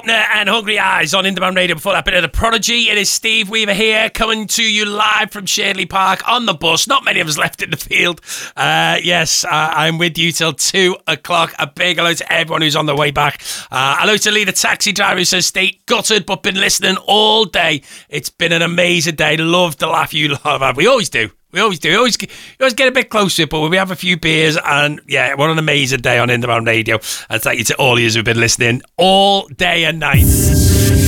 Opener and Hungry Eyes on Independent Radio. Before that bit of The Prodigy, it is Steve Weaver here, coming to you live from Shirley Park on the bus. Not many of us left in the field. Yes, I'm with you till 2 o'clock. A big hello to everyone who's on the way back. Hello to Lee, the taxi driver, who says, stay gutted, but been listening all day. It's been an amazing day. Love the laugh you love. We always do. We always get a bit closer, but we have a few beers, and yeah, what an amazing day on Independent Radio. And thank you to all of you who've been listening all day and night.